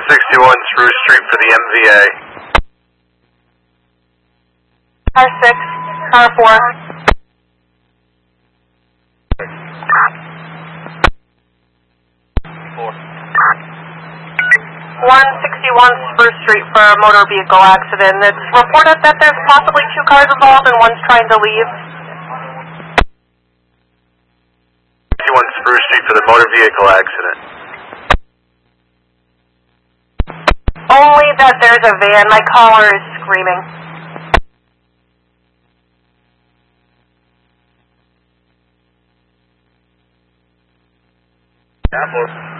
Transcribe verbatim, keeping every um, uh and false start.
sixty-one Spruce Street for the M V A. Car six, car four. Four. one sixty-one Spruce Street for a motor vehicle accident. It's reported that there's possibly two cars involved and one's trying to leave. sixty-one Spruce Street for the motor vehicle accident. Only that there's a van. My caller is screaming. Apple.